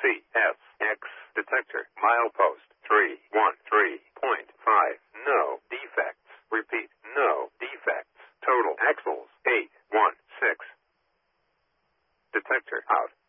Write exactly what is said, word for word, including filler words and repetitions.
C S X detector. Milepost three one three point five. No defects. Repeat, no defects. Total axles eight one six. Detector out.